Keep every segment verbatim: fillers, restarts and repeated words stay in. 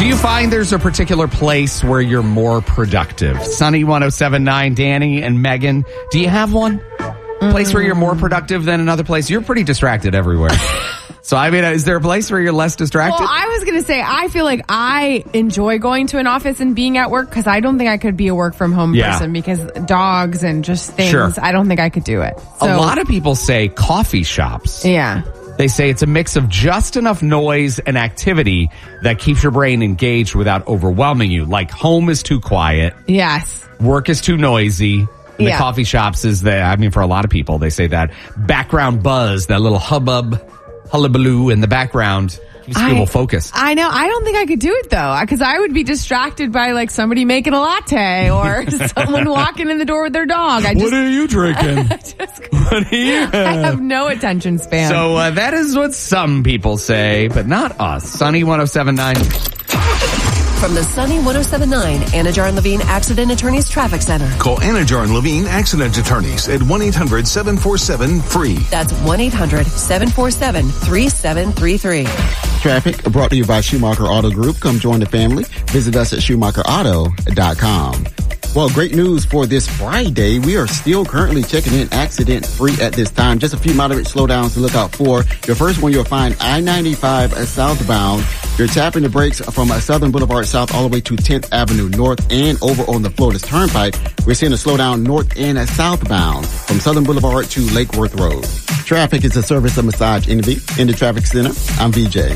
Do you find there's a particular place where you're more productive? Sunny one oh seven point nine, Danny and Megan, do you have one? Mm. Place where you're more productive than another place? You're pretty distracted everywhere. So, I mean, is there a place where you're less distracted? Well, I was going to say, I feel like I enjoy going to an office and being at work because I don't think I could be a work from home yeah. person because dogs and just things, sure. I don't think I could do it. So, a lot of people say coffee shops. Yeah. They say it's a mix of just enough noise and activity that keeps your brain engaged without overwhelming you. Like home is too quiet. Yes. Work is too noisy. And yeah. the coffee shops is the, I mean, for a lot of people, they say that background buzz, that little hubbub, hullabaloo in the background keeps I, people focused. I know. I don't think I could do it though, because I would be distracted by like somebody making a latte or someone walking in the door with their dog. I just, what are you drinking? I, just, what are you? I have no attention span. So uh, that is what some people say, but not us. Sunny one oh seven point nine. From the Sunny one oh seven point nine Anajar and Levine Accident Attorneys Traffic Center. Call Anajar and Levine Accident Attorneys at one eight hundred seven four seven free. That's one eight hundred seven four seven three seven three three. Traffic brought to you by Schumacher Auto Group. Come join the family. Visit us at schumacher auto dot com. Well, great news for this Friday. We are still currently checking in accident-free at this time. Just a few moderate slowdowns to look out for. Your first one, you'll find I ninety-five southbound. You're tapping the brakes from Southern Boulevard South all the way to tenth Avenue North and over on the Florida's Turnpike. We're seeing a slowdown north and southbound from Southern Boulevard to Lake Worth Road. Traffic is a service of Massage Envy. In the Traffic Center, I'm V J.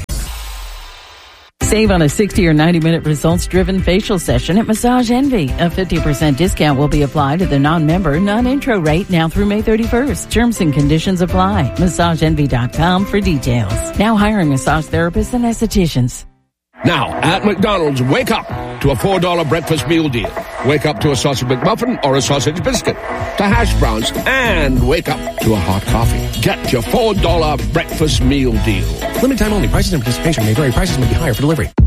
Save on a sixty or ninety minute results driven facial session at Massage Envy. A fifty percent discount will be applied to the non-member, non-intro rate now through May thirty-first. Terms and conditions apply. massage envy dot com for details. Now hiring massage therapists and estheticians. Now, at McDonald's, wake up to a four dollar breakfast meal deal. Wake up to a sausage McMuffin or a sausage biscuit, to hash browns, and wake up to a hot coffee. Get your four dollar breakfast meal deal. Limited time only. Prices and participation may vary. Prices may be higher for delivery.